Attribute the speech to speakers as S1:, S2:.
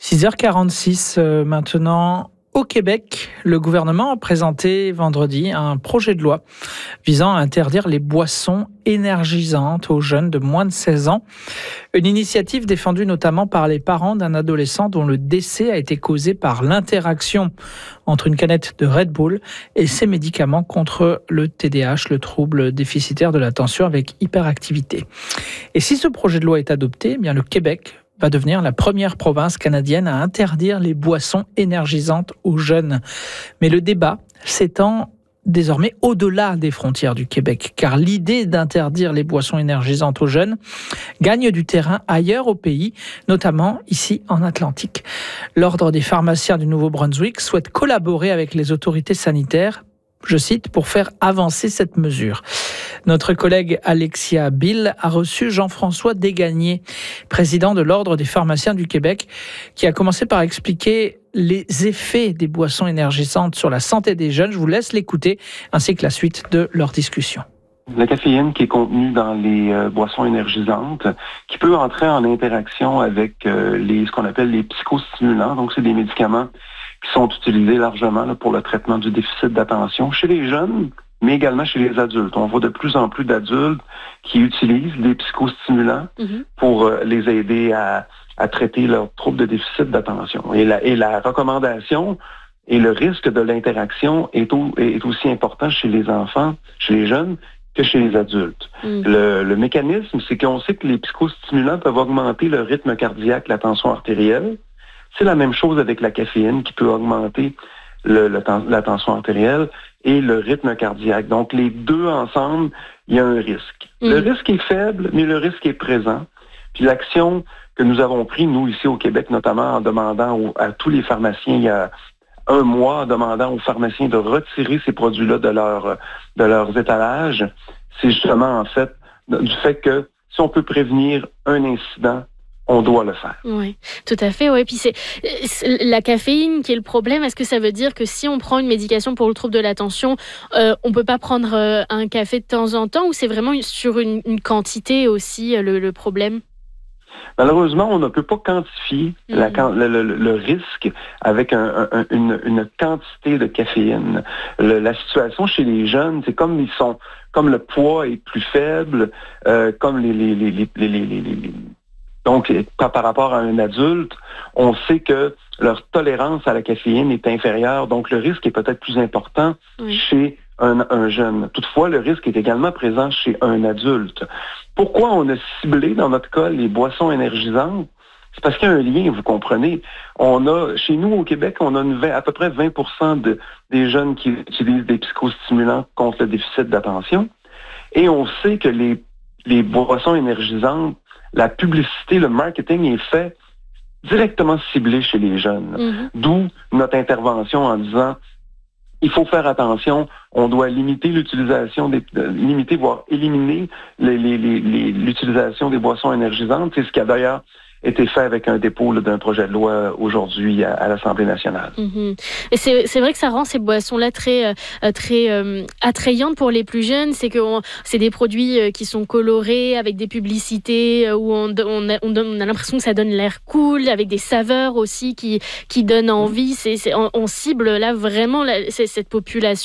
S1: 6h46 maintenant. Au Québec, le gouvernement a présenté vendredi un projet de loi visant à interdire les boissons énergisantes aux jeunes de moins de 16 ans. Une initiative défendue notamment par les parents d'un adolescent dont le décès a été causé par l'interaction entre une canette de Red Bull et ses médicaments contre le TDAH, le trouble déficitaire de l'attention avec hyperactivité. Et si ce projet de loi est adopté, eh bien le Québec va devenir la première province canadienne à interdire les boissons énergisantes aux jeunes. Mais le débat s'étend désormais au-delà des frontières du Québec, car l'idée d'interdire les boissons énergisantes aux jeunes gagne du terrain ailleurs au pays, notamment ici en Atlantique. L'Ordre des pharmaciens du Nouveau-Brunswick souhaite collaborer avec les autorités sanitaires, je cite, pour faire avancer cette mesure. Notre collègue Alexia Bill a reçu Jean-François Desgagnés, président de l'Ordre des pharmaciens du Québec, qui a commencé par expliquer les effets des boissons énergisantes sur la santé des jeunes. Je vous laisse l'écouter, ainsi que la suite de leur discussion.
S2: La caféine qui est contenue dans les boissons énergisantes, qui peut entrer en interaction avec ce qu'on appelle les psychostimulants. Donc, c'est des médicaments qui sont utilisés largement pour le traitement du déficit d'attention chez les jeunes, mais également chez les adultes. On voit de plus en plus d'adultes qui utilisent des psychostimulants pour les aider à traiter leur trouble de déficit d'attention. Et la recommandation et le risque de l'interaction est aussi important chez les enfants, chez les jeunes, que chez les adultes. Le mécanisme, c'est qu'on sait que les psychostimulants peuvent augmenter le rythme cardiaque, la tension artérielle. C'est la même chose avec la caféine qui peut augmenter la tension artérielle et le rythme cardiaque. Donc, les deux ensemble, il y a un risque. Le risque est faible, mais le risque est présent. Puis l'action que nous avons prise, nous, ici au Québec, notamment en demandant à tous les pharmaciens, il y a un mois, en demandant aux pharmaciens de retirer ces produits-là de leurs étalages, c'est justement, en fait, du fait que si on peut prévenir un incident, on doit le faire.
S3: Oui, tout à fait. Ouais. Puis c'est la caféine qui est le problème. Est-ce que ça veut dire que si on prend une médication pour le trouble de l'attention, on peut pas prendre un café de temps en temps, ou c'est vraiment sur une quantité aussi le problème?
S2: Malheureusement, on ne peut pas quantifier le risque avec une quantité de caféine. La situation chez les jeunes, c'est comme le poids est plus faible, comme donc, par rapport à un adulte, on sait que leur tolérance à la caféine est inférieure, donc le risque est peut-être plus important chez un jeune. Toutefois, le risque est également présent chez un adulte. Pourquoi on a ciblé, dans notre cas, les boissons énergisantes? C'est parce qu'il y a un lien, vous comprenez. Chez nous, au Québec, on a à peu près 20% des jeunes qui utilisent des psychostimulants contre le déficit d'attention. Et on sait que les boissons énergisantes, la publicité, le marketing est fait directement ciblé chez les jeunes. D'où notre intervention en disant, il faut faire attention, on doit limiter l'utilisation voire éliminer l'utilisation des boissons énergisantes. C'est ce qui a d'ailleurs été fait avec un dépôt d'un projet de loi aujourd'hui à l'Assemblée nationale.
S3: Et c'est vrai que ça rend ces boissons-là très attrayantes pour les plus jeunes. C'est des produits qui sont colorés, avec des publicités où on a l'impression que ça donne l'air cool, avec des saveurs aussi qui donnent envie. On cible là vraiment cette population